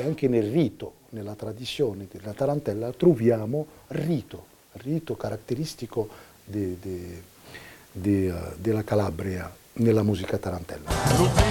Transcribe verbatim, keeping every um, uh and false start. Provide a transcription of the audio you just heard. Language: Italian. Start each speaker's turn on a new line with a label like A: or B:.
A: anche nel rito, nella tradizione della tarantella, troviamo rito, rito caratteristico de, de, de, uh, della Calabria nella musica tarantella.